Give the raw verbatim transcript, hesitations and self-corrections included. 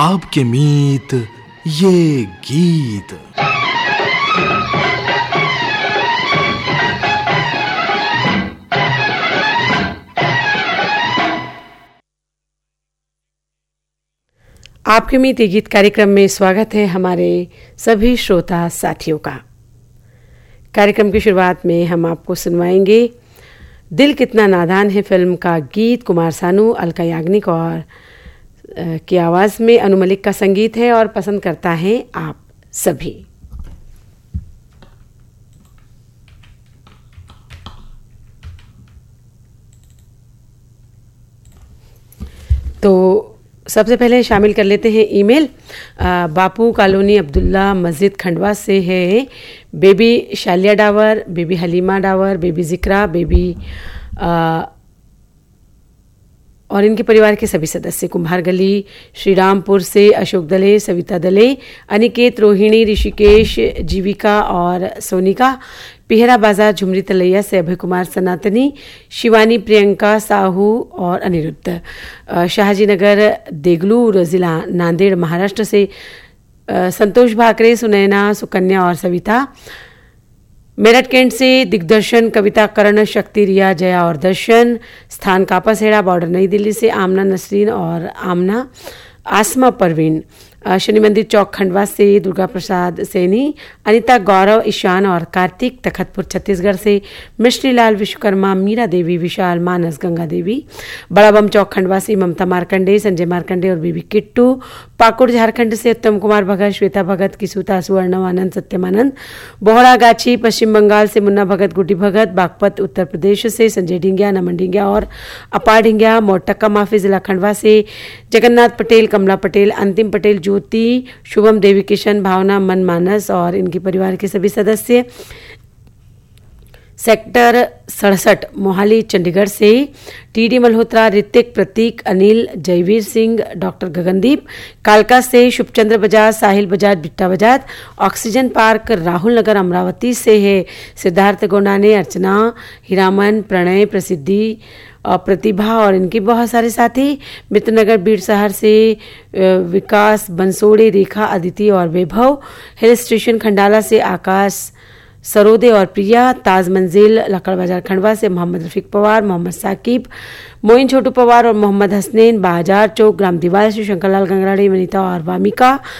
आपके मीत ये गीत। आपके मीत ये गीत कार्यक्रम में स्वागत है हमारे सभी श्रोता साथियों का। कार्यक्रम की शुरुआत में हम आपको सुनवाएंगे दिल कितना नादान है फिल्म का गीत। कुमार सानू, अलका याग्निक और की आवाज़ में अनु मलिक का संगीत है और पसंद करता है आप सभी। तो सबसे पहले शामिल कर लेते हैं ईमेल। बापू कॉलोनी अब्दुल्ला मस्जिद खंडवा से है baby Shaliya Dawar, baby Halima Dawar, baby जिक्रा, बेबी आ, और इनके परिवार के सभी सदस्य। कुम्हार गली श्रीरामपुर से अशोक दले, सविता दले, अनिकेत, रोहिणी, ऋषिकेश, जीविका और सोनिका। पिहरा बाजार झुमरी तलैया से अभय कुमार सनातनी, शिवानी, प्रियंका, साहू और अनिरुद्ध। शाहजी नगर देगलूर जिला नांदेड़ महाराष्ट्र से संतोष भाकरे, सुनैना, सुकन्या और सविता। मेरठ कैंट से दिग्दर्शन, कविता, करण, शक्ति, रिया, जया और दर्शन। स्थान कापासेड़ा बॉर्डर नई दिल्ली से आमना नसरीन और आमना। आसमा परवीन शनि मंदिर चौक खंडवा से दुर्गा प्रसाद सैनी। अनिता, गौरव, ईशान और कार्तिक तखतपुर छत्तीसगढ़ से। मिश्री लाल, विश्वकर्मा, मीरा देवी, विशाल, मानस, गंगा देवी। बड़ा बम चौक खंडवा से ममता मार्कंडे, संजय मार्कंडे और बीबी किट्टू। पाकुड़ झारखंड से उत्तम कुमार भगत, श्वेता भगत, किसूता, सुवर्णव, आनंद, सत्यमानंद। बोहरा गाछी पश्चिम बंगाल से मुन्ना भगत, गुड्डी भगत। बागपत उत्तर प्रदेश से संजय ढिंगिया, नमन ढिंगिया और अपार ढिंगिया। मोटक्का माफी जिला खंडवा से जगन्नाथ पटेल, कमला पटेल, अंतिम पटेल, ज्योति, शुभम, देवी किशन, भावना, मन, मानस और इनके परिवार के सभी सदस्य। सेक्टर सड़सठ मोहाली चंडीगढ़ से टीडी मल्होत्रा, ऋतिक, प्रतीक, अनिल, जयवीर सिंह, डॉक्टर गगनदीप। कालका से शुभचंद्र बजाज, साहिल बजाज, बिट्टा बजाज। ऑक्सीजन पार्क राहुल नगर अमरावती से है सिद्धार्थ गोंडाने, अर्चना, हिरामन, प्रणय, प्रसिद्धि और प्रतिभा और इनके बहुत सारे साथी। मित्रनगर बीड़ शहर से विकास, बंसोड़े, रेखा, अदिति और वैभव। हिल स्टेशन खंडाला से आकाश, सरोदे और प्रिया। ताज मंजिल लकड़ बाजार खंडवा से मोहम्मद रफीक पवार, मोहम्मद साकिब, मोइन छोटू पवार और मोहम्मद हसनैन। बाजार चौक ग्राम दीवार से शंकरलाल गंगराड़ी, वनिता और वामिका।